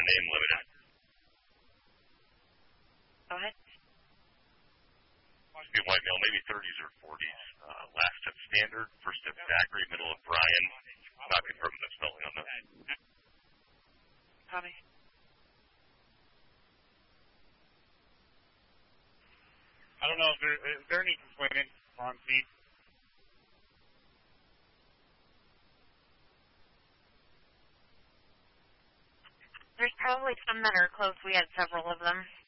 a name limited. Go ahead. Must be a white male, maybe 30s or 40s. Last step standard, first step Zachary, middle of Brian. Not confirming the spelling on that. Copy. I don't know if is there any complainant on scene? There's probably some that are close. We had several of them.